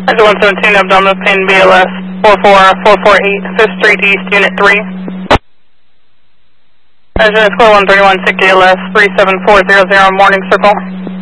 Roger 117, abdominal pain, BLS 44448, 5th Street East, Unit 3. Roger, score 131, sick ALS 37400, morning circle.